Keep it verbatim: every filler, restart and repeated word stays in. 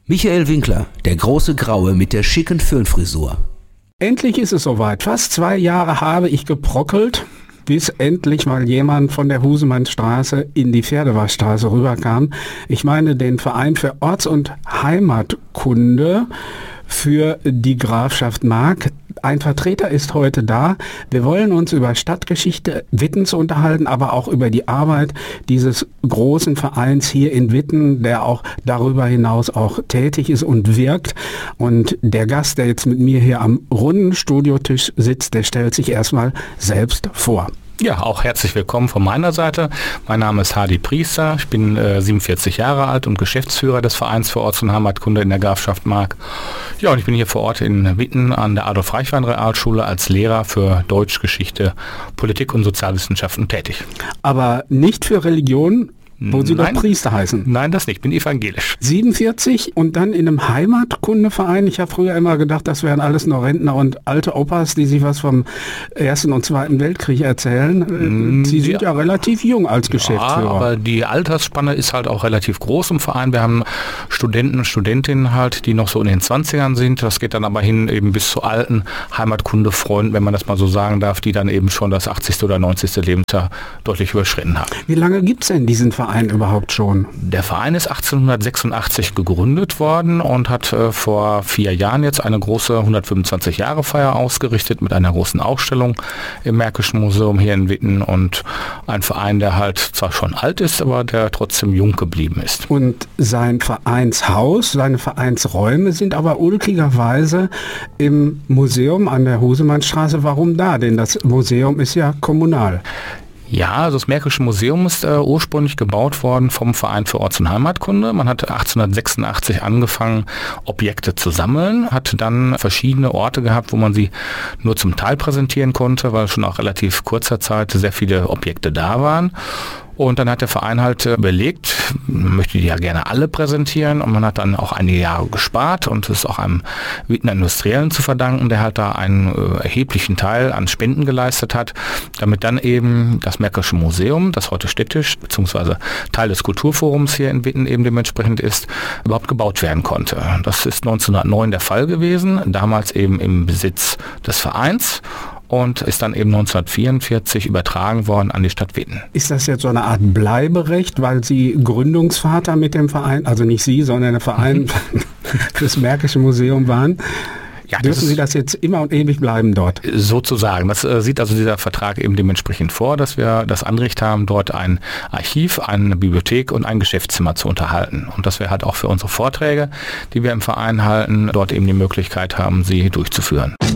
Michael Winkler, der große Graue mit der schicken Föhnfrisur. Endlich ist es soweit. Fast zwei Jahre habe ich geprockelt, bis endlich mal jemand von der Husemannstraße in die Pferdewaschstraße rüberkam. Ich meine den Verein für Orts- und Heimatkunde für die Grafschaft Mark. Ein Vertreter ist heute da. Wir wollen uns über Stadtgeschichte Wittens unterhalten, aber auch über die Arbeit dieses großen Vereins hier in Witten, der auch darüber hinaus auch tätig ist und wirkt. Und der Gast, der jetzt mit mir hier am runden Studiotisch sitzt, der stellt sich erstmal selbst vor. Ja, auch herzlich willkommen von meiner Seite. Mein Name ist Hardy Priester, ich bin äh, siebenundvierzig Jahre alt und Geschäftsführer des Vereins für Orts- und Heimatkunde in der Grafschaft Mark. Ja, und ich bin hier vor Ort in Witten an der Adolf-Reichwein-Realschule als Lehrer für Deutsch, Geschichte, Politik und Sozialwissenschaften tätig. Aber nicht für Religion, wo Sie Nein. doch Priester heißen. Nein, das nicht, ich bin evangelisch. siebenundvierzig und dann in einem Heimatkundeverein. Ich habe früher immer gedacht, das wären alles nur Rentner und alte Opas, die sich was vom Ersten und Zweiten Weltkrieg erzählen. Sie sind ja, ja relativ jung als Geschäftsführer. Ja, aber die Altersspanne ist halt auch relativ groß im Verein. Wir haben Studenten und Studentinnen halt, die noch so in den zwanzigern sind. Das geht dann aber hin eben bis zu alten Heimatkundefreunden, wenn man das mal so sagen darf, die dann eben schon das achtzigste oder neunzigste Lebensjahr deutlich überschritten haben. Wie lange gibt es denn diesen Verein überhaupt schon? Der Verein ist achtzehnhundertsechsundachtzig gegründet worden und hat äh, vor vier Jahren jetzt eine große hundertfünfundzwanzig Jahre Feier ausgerichtet mit einer großen Ausstellung im Märkischen Museum hier in Witten, und ein Verein, der halt zwar schon alt ist, aber der trotzdem jung geblieben ist. Und sein Vereinshaus, seine Vereinsräume sind aber ulkigerweise im Museum an der Husemannstraße. Warum da? Denn das Museum ist ja kommunal. Ja, also das Märkische Museum ist äh, ursprünglich gebaut worden vom Verein für Orts- und Heimatkunde. Man hat achtzehnhundertsechsundachtzig angefangen, Objekte zu sammeln, hat dann verschiedene Orte gehabt, wo man sie nur zum Teil präsentieren konnte, weil schon auch relativ kurzer Zeit sehr viele Objekte da waren. Und dann hat der Verein halt überlegt, man möchte die ja gerne alle präsentieren, und man hat dann auch einige Jahre gespart, und es ist auch einem Wittener Industriellen zu verdanken, der halt da einen äh, erheblichen Teil an Spenden geleistet hat, damit dann eben das Märkische Museum, das heute städtisch beziehungsweise Teil des Kulturforums hier in Witten eben dementsprechend ist, überhaupt gebaut werden konnte. Das ist neunzehnhundertneun der Fall gewesen, damals eben im Besitz des Vereins, und ist dann eben neunzehnhundertvierundvierzig übertragen worden an die Stadt Witten. Ist das jetzt so eine Art Bleiberecht, weil Sie Gründungsvater mit dem Verein, also nicht Sie, sondern der Verein mhm. fürs Märkische Museum waren? Ja, dürfen Sie das jetzt immer und ewig bleiben dort? Sozusagen. Das äh, sieht also dieser Vertrag eben dementsprechend vor, dass wir das Anrecht haben, dort ein Archiv, eine Bibliothek und ein Geschäftszimmer zu unterhalten. Und dass wir halt auch für unsere Vorträge, die wir im Verein halten, dort eben die Möglichkeit haben, sie durchzuführen.